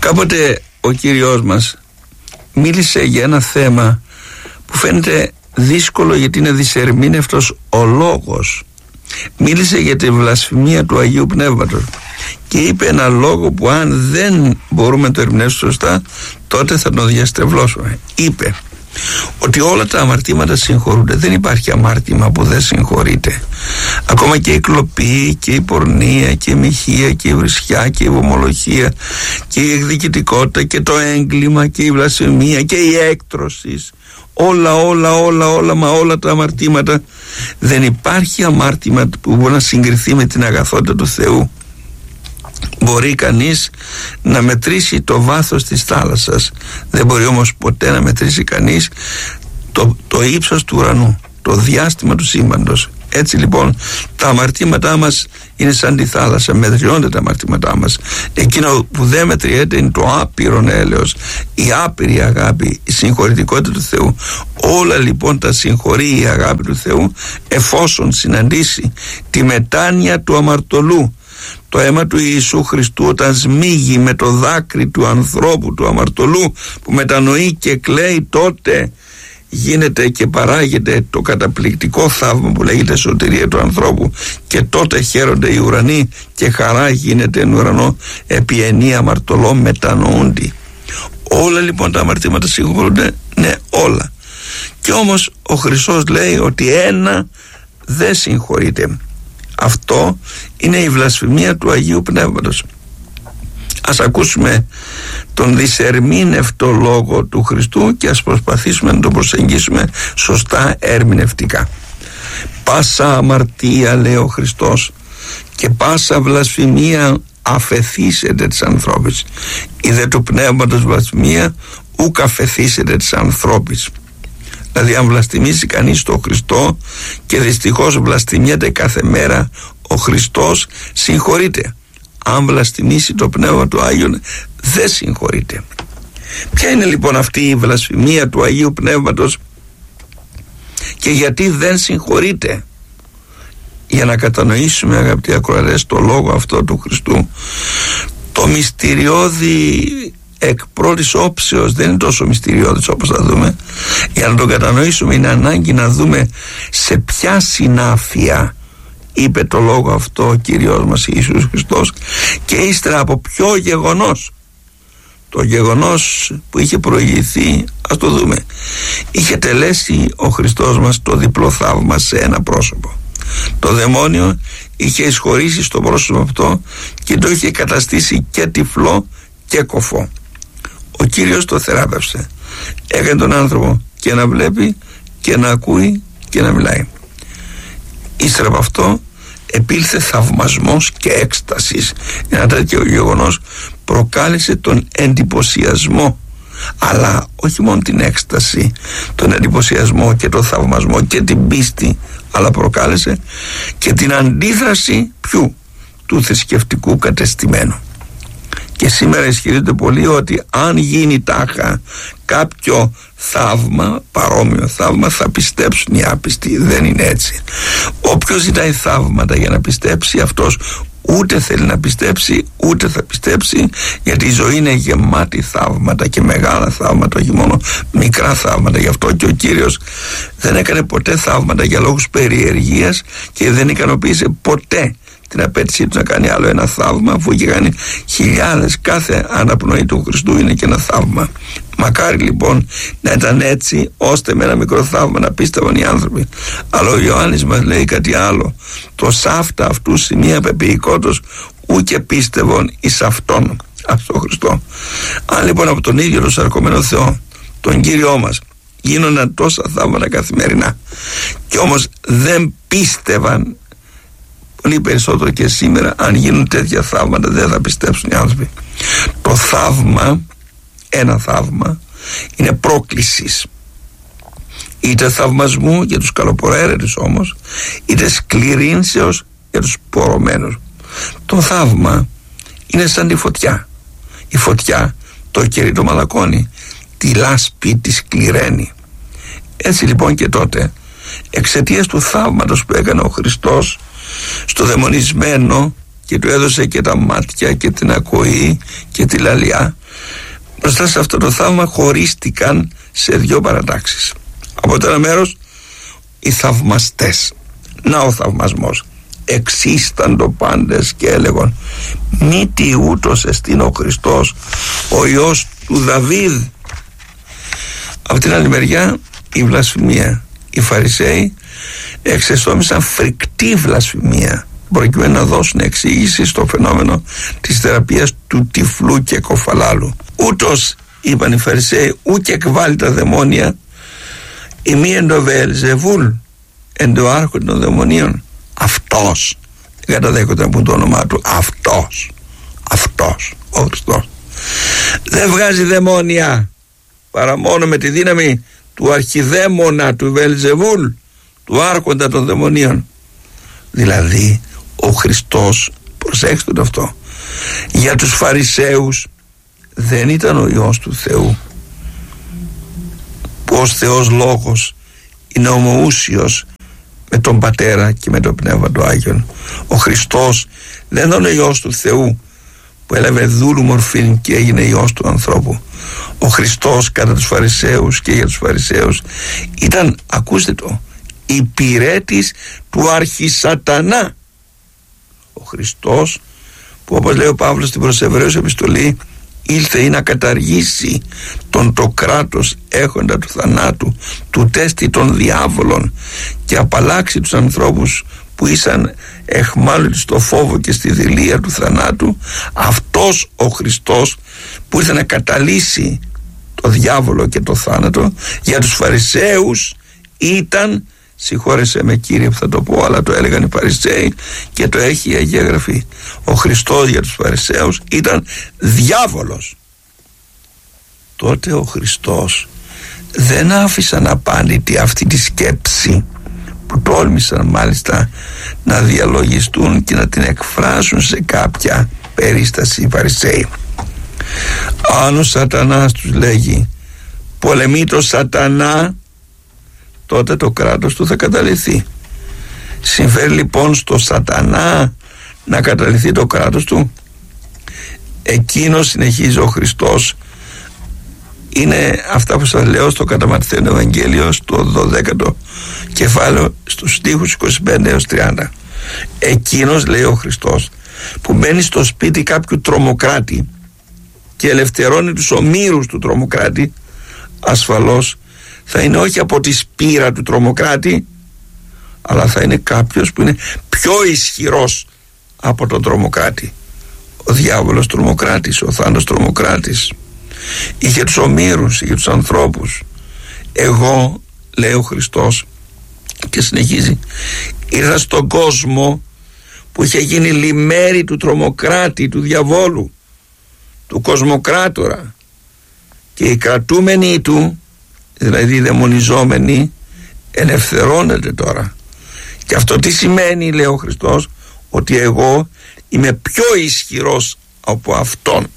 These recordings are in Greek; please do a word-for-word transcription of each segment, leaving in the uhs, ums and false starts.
Κάποτε ο Κύριος μας μίλησε για ένα θέμα που φαίνεται δύσκολο, γιατί είναι δυσερμήνευτος ο λόγος. Μίλησε για τη βλασφημία του Αγίου Πνεύματος και είπε ένα λόγο που αν δεν μπορούμε να το ερμηνεύσουμε σωστά, τότε θα τον διαστρεβλώσουμε. Είπε ότι όλα τα αμαρτήματα συγχωρούνται. Δεν υπάρχει αμάρτημα που δεν συγχωρείται. Ακόμα και η κλοπή και η πορνεία και η μοιχεία και η βρισιά και η βομολογία και η εκδικητικότητα και το έγκλημα και η βλασφημία και η έκτρωση, όλα όλα όλα όλα μα όλα τα αμαρτήματα. Δεν υπάρχει αμάρτημα που μπορεί να συγκριθεί με την αγαθότητα του Θεού. Μπορεί κανείς να μετρήσει το βάθος της θάλασσας, δεν μπορεί όμως ποτέ να μετρήσει κανείς το, το ύψος του ουρανού, το διάστημα του σύμπαντος. Έτσι λοιπόν τα αμαρτήματά μας είναι σαν τη θάλασσα, μετριώνται τα αμαρτήματά μας. Εκείνο που δεν μετριέται είναι το άπειρον έλεος, η άπειρη αγάπη, η συγχωρητικότητα του Θεού. Όλα λοιπόν τα συγχωρεί η αγάπη του Θεού, εφόσον συναντήσει τη μετάνοια του αμαρτωλού. Το αίμα του Ιησού Χριστού όταν σμίγει με το δάκρυ του ανθρώπου, του αμαρτωλού, που μετανοεί και κλαίει, τότε γίνεται και παράγεται το καταπληκτικό θαύμα που λέγεται σωτηρία του ανθρώπου, και τότε χαίρονται οι ουρανοί και χαρά γίνεται εν ουρανό επί ενή αμαρτωλό μετανοούντι. Όλα λοιπόν τα αμαρτήματα συγχωρούνται, ναι, όλα. Και όμως ο Χριστός λέει ότι ένα δεν συγχωρείται. Αυτό είναι η βλασφημία του Αγίου Πνεύματος. Ας ακούσουμε τον δυσερμήνευτο λόγο του Χριστού και ας προσπαθήσουμε να τον προσεγγίσουμε σωστά ερμηνευτικά. Πάσα αμαρτία, λέει ο Χριστός, και πάσα βλασφημία αφεθήσετε της ανθρώπης. Η δε του πνεύματος βλασφημία ουκ αφεθήσετε της ανθρώπης. Δηλαδή αν βλαστημίσει κανείς τον Χριστό, και δυστυχώς βλαστημιέται κάθε μέρα, ο Χριστός συγχωρείται. Αν βλαστημίσει το Πνεύμα του Άγιον, δεν συγχωρείται. Ποια είναι λοιπόν αυτή η βλασφημία του Αγίου Πνεύματος και γιατί δεν συγχωρείται? Για να κατανοήσουμε, αγαπητοί ακροατές, το λόγο αυτό του Χριστού, το μυστηριώδη εκ πρώτης όψεως δεν είναι τόσο μυστηριώδης όπως θα δούμε. Για να το κατανοήσουμε είναι ανάγκη να δούμε σε ποια συνάφεια είπε το λόγο αυτό ο Κύριος μας Ιησούς Χριστός, και ύστερα από ποιο γεγονός. Το γεγονός που είχε προηγηθεί, ας το δούμε. Είχε τελέσει ο Χριστός μας το διπλό θαύμα σε ένα πρόσωπο. Το δαιμόνιο είχε εισχωρήσει στο πρόσωπο αυτό και το είχε καταστήσει και τυφλό και κωφό. Ο Κύριος το θεράπευσε. Έκανε τον άνθρωπο και να βλέπει και να ακούει και να μιλάει. Ύστερα από αυτό επήλθε θαυμασμός και έκστασης. Ένα τέτοιο γεγονός προκάλεσε τον εντυπωσιασμό, αλλά όχι μόνο την έκσταση, τον εντυπωσιασμό και τον θαυμασμό και την πίστη, αλλά προκάλεσε και την αντίδραση ποιου? Του θρησκευτικού κατεστημένου. Και σήμερα ισχυρίζονται πολλοί ότι αν γίνει τάχα κάποιο θαύμα, παρόμοιο θαύμα, θα πιστέψουν οι άπιστοι. Δεν είναι έτσι. Όποιος ζητάει θαύματα για να πιστέψει, αυτός ούτε θέλει να πιστέψει, ούτε θα πιστέψει, γιατί η ζωή είναι γεμάτη θαύματα, και μεγάλα θαύματα, όχι μόνο μικρά θαύματα. Γι' αυτό και ο Κύριος δεν έκανε ποτέ θαύματα για λόγους περιεργίας και δεν ικανοποίησε ποτέ την απέτησή του να κάνει άλλο ένα θαύμα, αφού είχε κάνει χιλιάδες. Κάθε αναπνοή του Χριστού είναι και ένα θαύμα. Μακάρι λοιπόν να ήταν έτσι, ώστε με ένα μικρό θαύμα να πίστευαν οι άνθρωποι. Αλλά ο Ιωάννης μας λέει κάτι άλλο. Το σάφτα αυτού σημεία πεποιηκότος ούκε πίστευον εις αυτόν, αυτό Χριστό. Αν λοιπόν από τον ίδιο τον σαρκωμένο Θεό, τον Κύριό μας, γίνονταν τόσα θαύματα καθημερινά, και όμως δεν πίστευαν, πολύ περισσότερο και σήμερα, αν γίνουν τέτοια θαύματα δεν θα πιστέψουν οι άνθρωποι. Το θαύμα, ένα θαύμα, είναι πρόκλησης, είτε θαυμασμού για τους καλοπροαίρετους όμως, είτε σκληρύνσεως για τους πορωμένους. Το θαύμα είναι σαν τη φωτιά. Η φωτιά το κερί το μαλακώνει, τη λάσπη τη σκληραίνει. Έτσι λοιπόν και τότε, εξαιτίας του θαύματος που έκανε ο Χριστός στο δαιμονισμένο, και του έδωσε και τα μάτια και την ακοή και τη λαλιά, μπροστά σε αυτό το θαύμα χωρίστηκαν σε δύο παρατάξεις. Από το ένα μέρος οι θαυμαστές. Να ο θαυμασμός. Εξίσταντο πάντες και έλεγον, μη τι ούτως εστίν ο Χριστός, ο Υιός του Δαβίδ. Από την άλλη μεριά η βλασφημία. Οι Φαρισαίοι εξεστόμησαν φρικτή βλασφημία, προκειμένου να δώσουν εξήγηση στο φαινόμενο της θεραπείας του τυφλού και κοφαλάλου. Ούτως, είπαν οι Φαρισαίοι, ούκ εκβάλλει τα δαιμόνια ημί εν το Βεελζεβούλ, εν το άρχον των δαιμονίων. Αυτός, δεν καταδέχονται να πούν το όνομά του, αυτός, αυτός, ο Χριστός δεν βγάζει δαιμόνια παρά μόνο με τη δύναμη του αρχιδαίμονα του Βεελζεβούλ, του άρχοντα των δαιμονίων. Δηλαδή ο Χριστός, προσέξτε το αυτό, για τους Φαρισαίους δεν ήταν ο Υιός του Θεού, που ως Θεός Λόγος είναι ομοούσιος με τον Πατέρα και με το Πνεύμα του Άγιον. Ο Χριστός δεν ήταν ο Υιός του Θεού που έλαβε δούλου μορφήν και έγινε Υιός του ανθρώπου. Ο Χριστός κατά τους Φαρισαίους και για τους Φαρισαίους ήταν, ακούστε το, υπηρέτης του αρχισατανά. Ο Χριστός, που όπως λέει ο Παύλος στην προς Εβραίους επιστολή, ήλθε ή να καταργήσει τον το κράτος έχοντα του θανάτου, του τέστη των διάβολων, και απαλλάξει τους ανθρώπους που ήσαν εχμάλωτοι στο φόβο και στη δειλία του θανάτου. Αυτός ο Χριστός που ήρθε να καταλύσει το διάβολο και το θάνατο, για τους Φαρισαίους ήταν, συγχώρεσέ με Κύριε που θα το πω, αλλά το έλεγαν οι Φαρισαίοι και το έχει η Αγία Γραφή, ο Χριστός για τους Φαρισαίους ήταν διάβολος. Τότε ο Χριστός δεν άφησαν απάντητη αυτή τη σκέψη, που τόλμησαν μάλιστα να διαλογιστούν και να την εκφράσουν σε κάποια περίσταση οι Φαρισαίοι. Αν ο σατανάς, τους λέγει, πολεμεί το σατανά, τότε το κράτος του θα καταλυθεί. Συμφέρει λοιπόν στο σατανά να καταλυθεί το κράτος του? Εκείνος, συνεχίζει ο Χριστός, είναι αυτά που σας λέω στο κατά Ματθαίον Ευαγγέλιο, στο δωδέκατο κεφάλαιο, στους στίχους είκοσι πέντε έως τριάντα. Εκείνος, λέει ο Χριστός, που μπαίνει στο σπίτι κάποιου τρομοκράτη και ελευθερώνει τους ομήρους του τρομοκράτη, ασφαλώς θα είναι όχι από τη σπήρα του τρομοκράτη, αλλά θα είναι κάποιος που είναι πιο ισχυρός από τον τρομοκράτη. Ο διάβολος τρομοκράτης, ο θάνατος τρομοκράτης, είχε τους ομήρους, είχε τους ανθρώπους. Εγώ, λέει ο Χριστός, και συνεχίζει, ήρθα στον κόσμο που είχε γίνει λιμέρι του τρομοκράτη, του διαβόλου, του κοσμοκράτορα, και οι κρατούμενοι του, δηλαδή οι δαιμονιζόμενοι, ελευθερώνεται τώρα. Και αυτό τι σημαίνει, λέει ο Χριστός? Ότι εγώ είμαι πιο ισχυρός από αυτόν.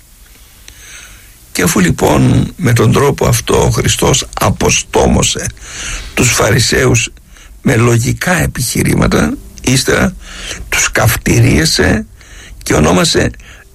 Και αφού λοιπόν με τον τρόπο αυτό ο Χριστός αποστόμωσε τους Φαρισαίους με λογικά επιχειρήματα, ύστερα τους καυτηρίασε και ονόμασε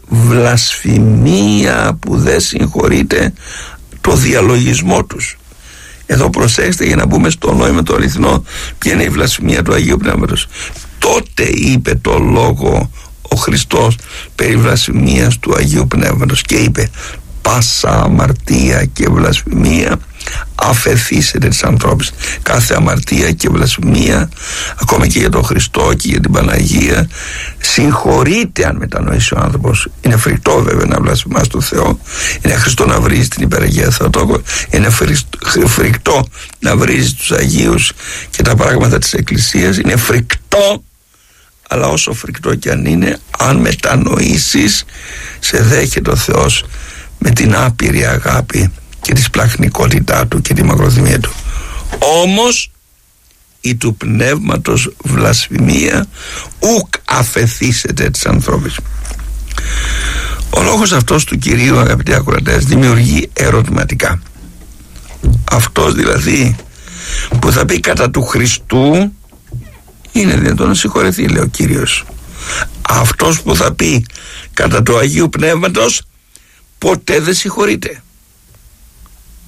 βλασφημία που δεν συγχωρείται το διαλογισμό τους. Εδώ προσέξτε για να μπούμε στο νόημα το αληθινό, ποια είναι η βλασφημία του Αγίου Πνεύματος. Τότε είπε το λόγο ο Χριστός περί βλασφημίας του Αγίου Πνεύματος και είπε, πάσα αμαρτία και βλασφημία αφεθήσετε της ανθρώπης. Κάθε αμαρτία και βλασφημία, ακόμα και για τον Χριστό και για την Παναγία, συγχωρείται αν μετανοήσει ο άνθρωπος. Είναι φρικτό βέβαια να βλασφημάς τον Θεό, είναι χρηστό να βρίζεις την υπεραγία Θεοτόκο, είναι φρικτό να βρίζεις τους Αγίους και τα πράγματα της Εκκλησίας, είναι φρικτό, αλλά όσο φρικτό και αν είναι, αν μετανοήσεις, σε δέχεται ο Θεός με την άπειρη αγάπη και τη σπλαχνικότητά του και τη μακροθυμία του. Όμως η του πνεύματος βλασφημία ουκ αφεθήσετε της ανθρώπης. Ο λόγος αυτός του Κυρίου, αγαπητοί ακροατές, δημιουργεί ερωτηματικά. Αυτός δηλαδή που θα πει κατά του Χριστού, είναι δυνατόν να συγχωρεθεί, λέει ο Κύριος. Αυτός που θα πει κατά του Αγίου Πνεύματος, ποτέ δεν συγχωρείται.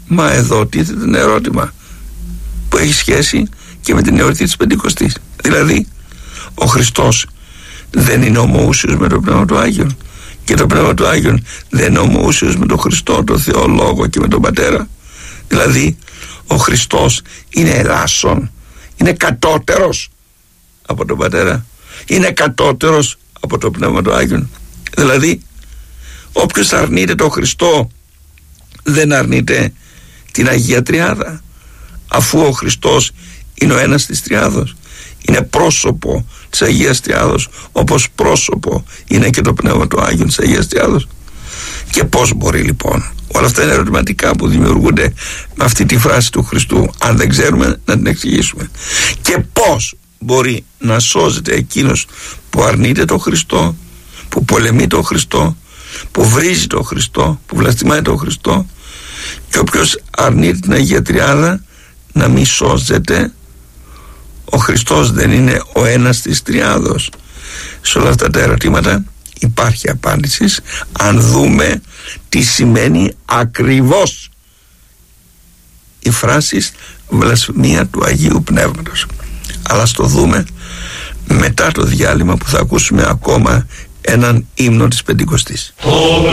Μα εδώ τίθεται ένα ερώτημα που έχει σχέση και με την εορτή της Πεντηκοστής. Δηλαδή, ο Χριστός δεν είναι ομοούσιος με το Πνεύμα του Άγιον, και το Πνεύμα του Άγιον δεν είναι ομοούσιος με τον Χριστό, τον Θεό Λόγο και με τον Πατέρα. Δηλαδή, ο Χριστός είναι ελάσσον, είναι κατώτερος από τον Πατέρα, είναι κατώτερος από το Πνεύμα του Άγιον. Δηλαδή, όποιος αρνείται τον Χριστό δεν αρνείται την Αγία Τριάδα, αφού ο Χριστός είναι ο ένας της Τριάδος, είναι πρόσωπο της Αγίας Τριάδος, όπως πρόσωπο είναι και το Πνεύμα του Άγιον της Αγίας Τριάδος. Και πώς μπορεί λοιπόν? Όλα αυτά είναι ερωτηματικά που δημιουργούνται με αυτή τη φράση του Χριστού, αν δεν ξέρουμε να την εξηγήσουμε. Και πώς μπορεί να σώζεται εκείνος που αρνείται τον Χριστό, που πολεμεί τον Χριστό, που βρίζει τον Χριστό, που βλαστημάει τον Χριστό, και όποιος αρνείται την Αγία Τριάδα να μη σώζεται? Ο Χριστός δεν είναι ο ένας της Τριάδος? Σε όλα αυτά τα ερωτήματα υπάρχει απάντηση αν δούμε τι σημαίνει ακριβώς η φράση βλασφημία του Αγίου Πνεύματος. Αλλά ας το δούμε μετά το διάλειμμα, που θα ακούσουμε ακόμα έναν ύμνο της Πεντηκοστής.